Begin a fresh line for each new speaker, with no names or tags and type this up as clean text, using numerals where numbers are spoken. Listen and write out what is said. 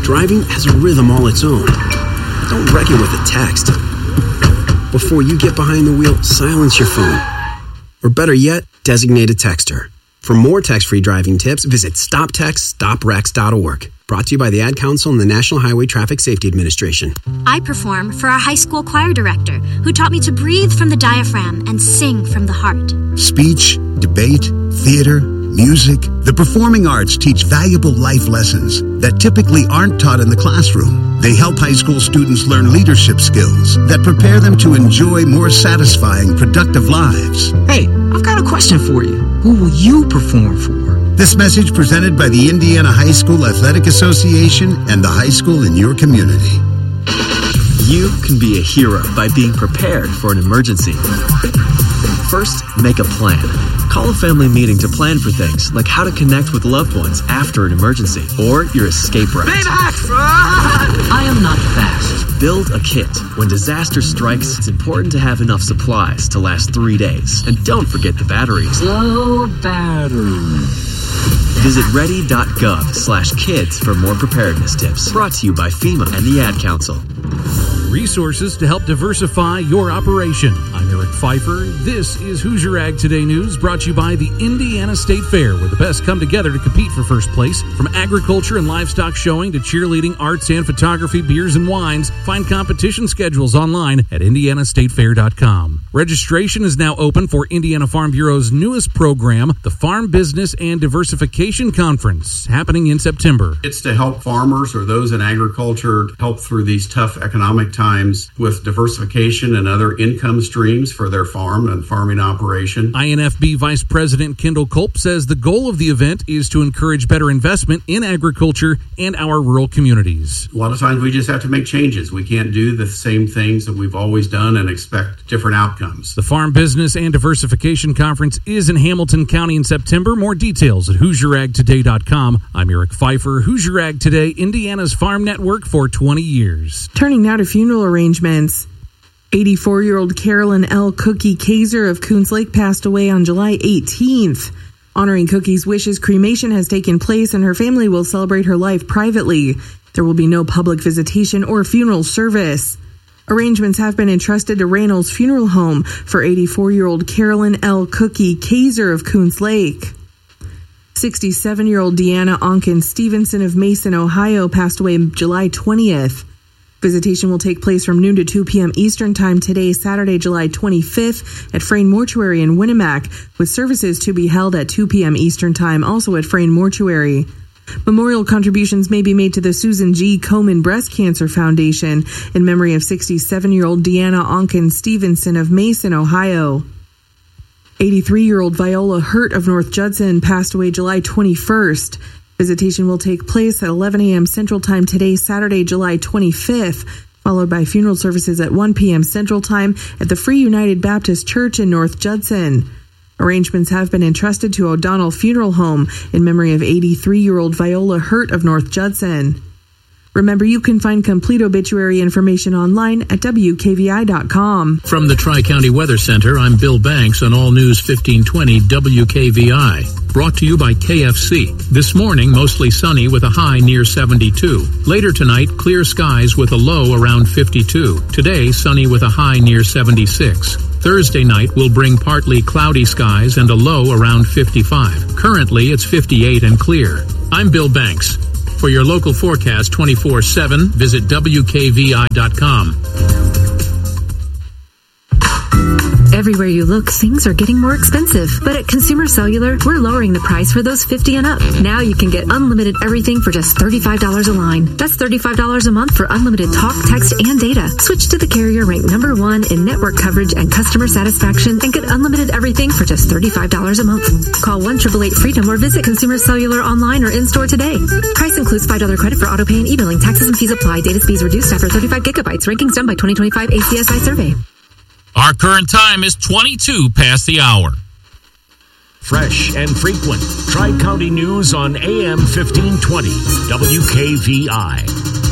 Driving has a rhythm all its own. Don't wreck it with a text. Before you get behind the wheel, silence your phone. Or better yet, designate a texter. For more text-free driving tips, visit stoptextstoprex.org. Brought to you by the Ad Council and the National Highway Traffic Safety Administration.
I perform for our high school choir director, who taught me to breathe from the diaphragm and sing from the heart.
Speech, debate, theater, music. The performing arts teach valuable life lessons that typically aren't taught in the classroom. They help high school students learn leadership skills that prepare them to enjoy more satisfying, productive lives.
Hey, I've got a question for you. Who will you perform for?
This message presented by the Indiana High School Athletic Association and the high school in your community.
You can be a hero by being prepared for an emergency. First, make a plan. Call a family meeting to plan for things like how to connect with loved ones after an emergency or your escape route.
I am not fast.
Build a kit. When disaster strikes, it's important to have enough supplies to last 3 days. And don't forget the batteries.
Low battery.
Visit ready.gov/kids for more preparedness tips. Brought to you by FEMA and the Ad Council.
Resources to help diversify your operation. I'm Eric Pfeiffer. This is Hoosier Ag Today News, brought to you by the Indiana State Fair, where the best come together to compete for first place. From agriculture and livestock showing to cheerleading, arts and photography, beers and wines, find competition schedules online at indianastatefair.com. Registration is now open for Indiana Farm Bureau's newest program, the Farm Business and Diversification Conference, happening in September.
It's to help farmers or those in agriculture help through these tough economic times with diversification and other income streams for their farm and farming operation.
INFB Vice President Kendall Culp says the goal of the event is to encourage better investment in agriculture and our rural communities.
A lot of times we just have to make changes. We can't do the same things that we've always done and expect different outcomes.
The Farm Business and Diversification Conference is in Hamilton County in September. More details at HoosierAgToday.com. I'm Eric Pfeiffer. Hoosier Ag Today, Indiana's farm network for 20 years.
Turning now to funeral arrangements. 84-year-old Carolyn L. Cookie Kaiser of Coons Lake passed away on July 18th. Honoring Cookie's wishes, cremation has taken place and her family will celebrate her life privately. There will be no public visitation or funeral service. Arrangements have been entrusted to Reynolds Funeral Home for 84-year-old Carolyn L. Cookie Kaiser of Coons Lake. 67-year-old Deanna Onken Stevenson of Mason, Ohio, passed away July 20th. Visitation will take place from noon to 2 p.m. Eastern Time today, Saturday, July 25th, at Frayne Mortuary in Winnemac, with services to be held at 2 p.m. Eastern Time, also at Frayne Mortuary. Memorial contributions may be made to the Susan G. Komen Breast Cancer Foundation in memory of 67-year-old Deanna Onken Stevenson of Mason, Ohio. 83-year-old Viola Hurt of North Judson passed away July 21st. Visitation will take place at 11 a.m. Central Time today, Saturday, July 25th, followed by funeral services at 1 p.m. Central Time at the Free United Baptist Church in North Judson. Arrangements have been entrusted to O'Donnell Funeral Home in memory of 83-year-old Viola Hurt of North Judson. Remember, you can find complete obituary information online at WKVI.com.
From the Tri-County Weather Center, I'm Bill Banks on All News 1520 WKVI. Brought to you by KFC. This morning, mostly sunny with a high near 72. Later tonight, clear skies with a low around 52. Today, sunny with a high near 76. Thursday night will bring partly cloudy skies and a low around 55. Currently, it's 58 and clear. I'm Bill Banks. For your local forecast 24/7, visit WKVI.com.
Everywhere you look, things are getting more expensive. But at Consumer Cellular, we're lowering the price for those 50 and up. Now you can get unlimited everything for just $35 a line. That's $35 a month for unlimited talk, text, and data. Switch to the carrier ranked #1 in network coverage and customer satisfaction and get unlimited everything for just $35 a month. Call 1-888-FREEDOM or visit Consumer Cellular online or in-store today. Price includes $5 credit for auto pay and e-billing. Taxes and fees apply. Data speeds reduced after 35 gigabytes. Rankings done by 2025 ACSI survey.
Our current time is 22 past the hour.
Fresh and frequent. Tri-County News on AM 1520. WKVI.